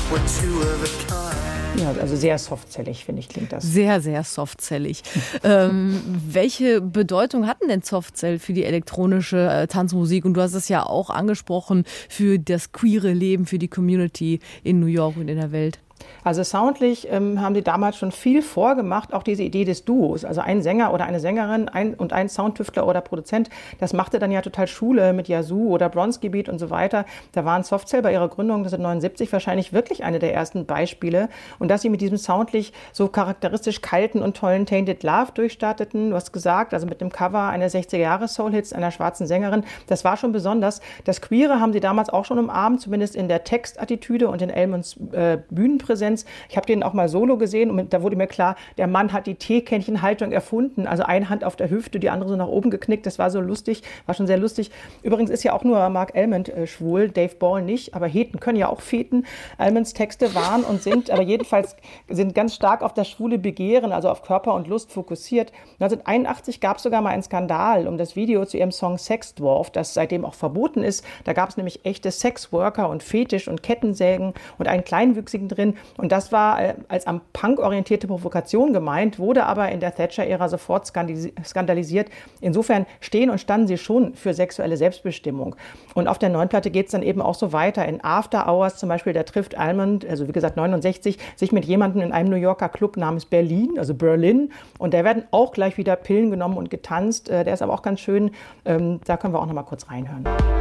we're two of a kind. Ja, also sehr softzellig, finde ich, klingt das. Sehr, sehr softzellig. Welche Bedeutung hat denn Softcell für die elektronische Tanzmusik? Und du hast es ja auch angesprochen, für das queere Leben, für die Community in New York und in der Welt. Also soundlich haben die damals schon viel vorgemacht, auch diese Idee des Duos. Also ein Sänger oder eine Sängerin und ein Soundtüftler oder Produzent, das machte dann ja total Schule mit Yazoo oder Bronze Beat und so weiter. Da waren Softcell bei ihrer Gründung 1979 wahrscheinlich wirklich eine der ersten Beispiele. Und dass sie mit diesem soundlich so charakteristisch kalten und tollen Tainted Love durchstarteten, du hast gesagt, also mit dem Cover einer 60er-Jahre-Soul-Hits einer schwarzen Sängerin, das war schon besonders. Das Queere haben sie damals auch schon umarmt, zumindest in der Textattitüde und in Elmonds Bühnenpräsenz. Ich habe den auch mal solo gesehen und da wurde mir klar, der Mann hat die Teekännchenhaltung erfunden. Also eine Hand auf der Hüfte, die andere so nach oben geknickt. Das war so lustig, war schon sehr lustig. Übrigens ist ja auch nur Mark Almond schwul, Dave Ball nicht. Aber Heten können ja auch feten. Almonds Texte waren und sind, aber jedenfalls sind ganz stark auf das schwule Begehren, also auf Körper und Lust fokussiert. 1981 gab es sogar mal einen Skandal um das Video zu ihrem Song Sex Dwarf, das seitdem auch verboten ist. Da gab es nämlich echte Sexworker und Fetisch und Kettensägen und einen Kleinwüchsigen drin. Und das war als am Punk orientierte Provokation gemeint, wurde aber in der Thatcher-Ära sofort skandalisiert. Insofern stehen und standen sie schon für sexuelle Selbstbestimmung. Und auf der neuen Platte geht es dann eben auch so weiter. In After Hours zum Beispiel, da trifft Almond, also wie gesagt 69, sich mit jemandem in einem New Yorker Club namens Berlin, also Berlin. Und da werden auch gleich wieder Pillen genommen und getanzt. Der ist aber auch ganz schön. Da können wir auch noch mal kurz reinhören.